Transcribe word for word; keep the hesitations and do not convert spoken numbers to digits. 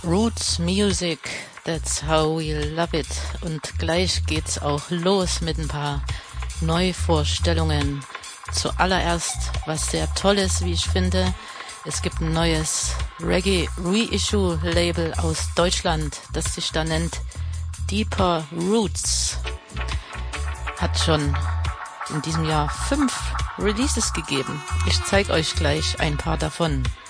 Roots Music, that's how we love it. Und gleich geht's auch los mit ein paar Neuvorstellungen. Zuallererst, was sehr toll ist, wie ich finde, es gibt ein neues Reggae Reissue Label aus Deutschland, das sich da nennt Deeper Roots. Hat schon in diesem Jahr fünf Releases gegeben. Ich zeige euch gleich ein paar davon.